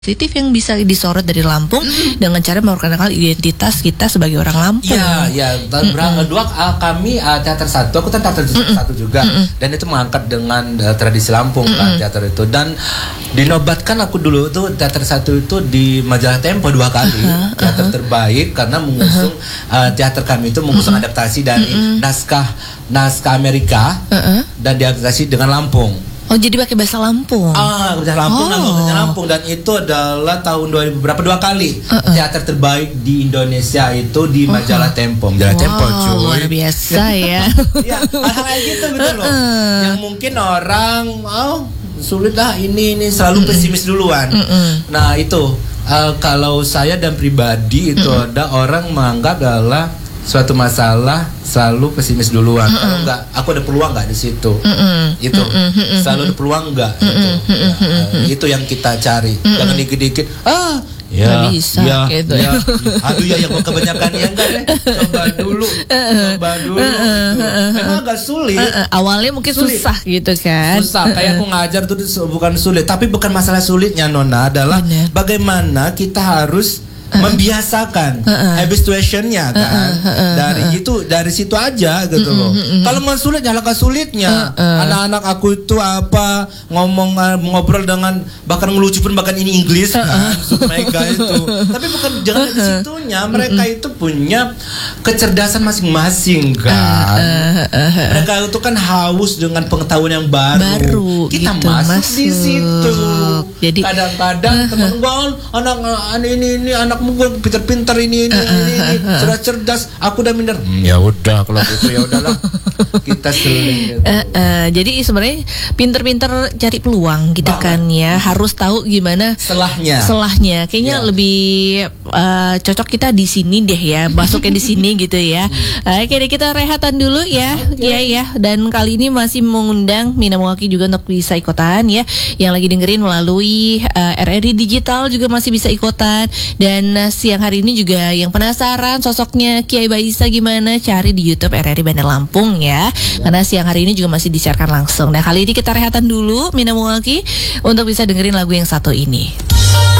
positif yang bisa disorot dari Lampung dengan cara memperkenalkan identitas kita sebagai orang Lampung. Iya. Tahun kedua kami teater satu, aku kan teater satu juga, dan itu mengangkat dengan tradisi Lampung kan teater itu, dan dinobatkan aku dulu tuh teater satu itu di majalah Tempo 2 kali teater terbaik karena mengusung teater kami itu mengusung adaptasi dari naskah Amerika dan diadaptasi dengan Lampung. Oh, jadi pakai bahasa Lampung. Bahasa Lampung, bahasa Lampung, dan itu adalah tahun 2000 berapa 2 kali teater terbaik di Indonesia itu di majalah Tempo. Majalah Tempo, cuy. Luar biasa ya. Ya, hal-hal kayak gitu betul loh. Yang mungkin orang sulit lah ini selalu pesimis duluan. Nah, itu kalau saya dan pribadi itu ada orang menganggap adalah suatu masalah selalu pesimis duluan. Kalau enggak, aku ada peluang enggak di situ? Itu selalu ada peluang enggak? Itu yang kita cari. Jangan dikit-dikit bisa gitu. Aduh ya, yang kebanyakan ya enggak deh. Coba dulu. Memang agak sulit. Awalnya mungkin susah gitu kan. Susah. Kayak aku ngajar tuh bukan sulit, tapi bukan masalah sulitnya, Nona, adalah bagaimana kita harus membiasakan habituationnya kan. Dari situ aja gitu loh. Kalau mau sulit nyalakan sulitnya. Anak-anak aku itu ngobrol dengan bahkan ngelucu pun bahkan ini Inggris kan, mereka itu. Tapi bukan jangan di situnya. Mereka itu punya kecerdasan masing-masing kan. Mereka itu kan haus dengan pengetahuan yang baru. Kita gitu, masuk di situ. Jadi kadang-kadang teman gue anak pintar-pintar ini cerdas, aku udah minder. Ya udah kalau gitu ya udahlah. Kita seling. Jadi sebenarnya pintar-pintar cari peluang gitu kan ya. Harus tahu gimana selahnya. Kayaknya lebih cocok kita di sini deh ya. Masuknya di sini gitu ya. Oke, kita rehatan dulu ya. Ya. Dan kali ini masih mengundang Mina Mewaki juga untuk bisa ikutan ya. Yang lagi dengerin melalui RRI Digital juga masih bisa ikutan. Dan siang hari ini juga yang penasaran sosoknya Kiai Baisa gimana, cari di YouTube RRI Bandar Lampung ya. Karena siang hari ini juga masih disiarkan langsung. Nah, kali ini kita rehatan dulu Mina Mewaki untuk bisa dengerin lagu yang satu ini.